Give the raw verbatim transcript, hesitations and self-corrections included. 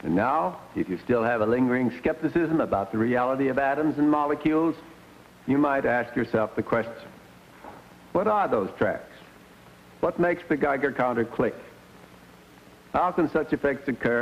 And now, if you still have a lingering skepticism about the reality of atoms and molecules, you might ask yourself the question, what are those tracks? What makes the Geiger counter click? How can such effects occur